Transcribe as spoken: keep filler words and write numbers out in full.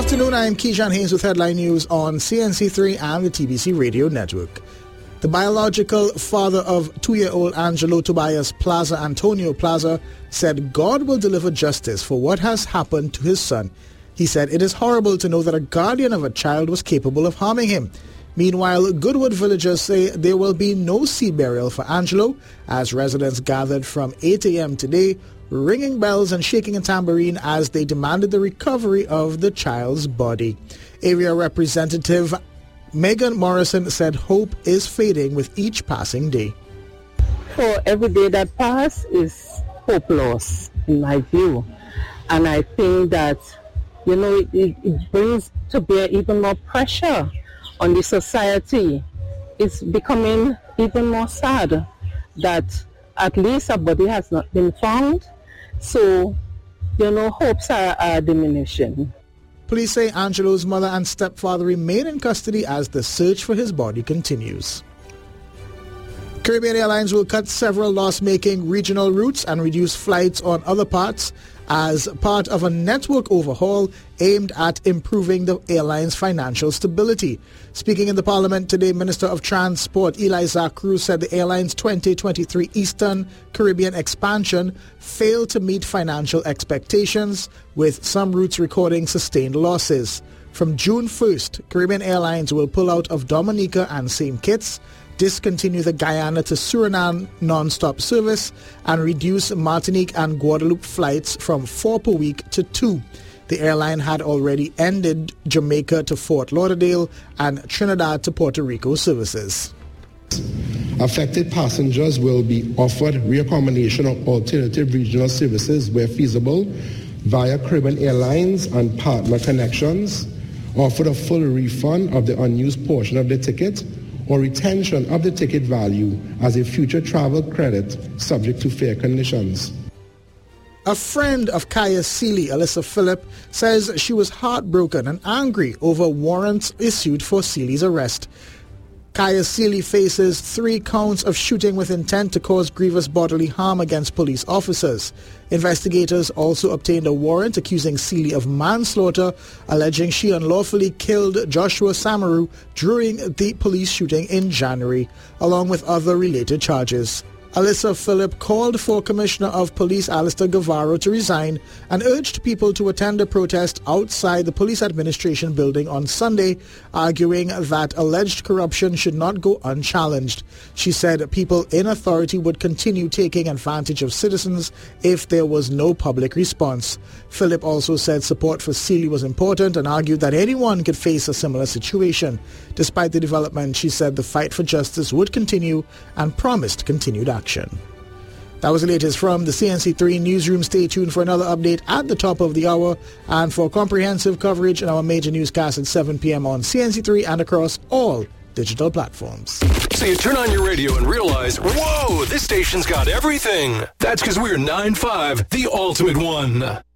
afternoon, I am Keyshawn Haynes with Headline News on C N C three and the T B C Radio Network. The biological father of two-year-old Angelo Tobias Plaza, Antonio Plaza, said God will deliver justice for what has happened to his son. He said it is horrible to know that a guardian of a child was capable of harming him. Meanwhile, Goodwood villagers say there will be no sea burial for Angelo as residents gathered from eight a.m. today, ringing bells and shaking a tambourine as they demanded the recovery of the child's body. Area Representative Megan Morrison said hope is fading with each passing day. For every day that passes is hope loss, in my view. And I think that, you know, it, it brings to bear even more pressure on the society. It's becoming even more sad that at least a body has not been found. So, you know, hopes are, are diminishing. Police say Angelo's mother and stepfather remain in custody as the search for his body continues. Caribbean Airlines will cut several loss-making regional routes and reduce flights on other parts as part of a network overhaul aimed at improving the airline's financial stability. Speaking in the Parliament today, Minister of Transport Eli Zacru said the airline's twenty twenty-three Eastern Caribbean expansion failed to meet financial expectations, with some routes recording sustained losses. From June first, Caribbean Airlines will pull out of Dominica and Saint Kitts, discontinue the Guyana to Suriname non-stop service, and reduce Martinique and Guadeloupe flights from four per week to two. The airline had already ended Jamaica to Fort Lauderdale and Trinidad to Puerto Rico services. Affected passengers will be offered reaccommodation of alternative regional services where feasible via Caribbean Airlines and partner connections, offered a full refund of the unused portion of the ticket, or retention of the ticket value as a future travel credit subject to fair conditions. A friend of Kaya Seeley, Alyssa Phillip, says she was heartbroken and angry over warrants issued for Seeley's arrest. Kaya Seeley faces three counts of shooting with intent to cause grievous bodily harm against police officers. Investigators also obtained a warrant accusing Seeley of manslaughter, alleging she unlawfully killed Joshua Samaru during the police shooting in January, along with other related charges. Alyssa Phillip called for Commissioner of Police Alistair Guevara to resign and urged people to attend a protest outside the police administration building on Sunday, arguing that alleged corruption should not go unchallenged. She said people in authority would continue taking advantage of citizens if there was no public response. Phillip also said support for Seeley was important and argued that anyone could face a similar situation. Despite the development, she said the fight for justice would continue and promised continued action. That was the latest from the C N C three newsroom. Stay tuned for another update at the top of the hour and for comprehensive coverage in our major newscast at seven p.m. on C N C three and across all digital platforms. So you turn on your radio and realize, whoa, this station's got everything. That's because we're nine five, the ultimate one.